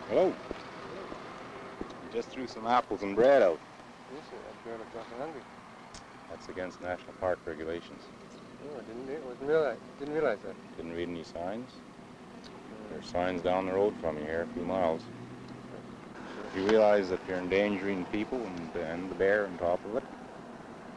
Hello. Just threw some apples and bread out. Yes, sir. I'm sure looks awful hungry. That's against national park regulations. Oh, didn't realize that. Didn't read any signs. There's signs down the road from you here, a few miles. Sure. You realize that you're endangering people and the bear on top of it?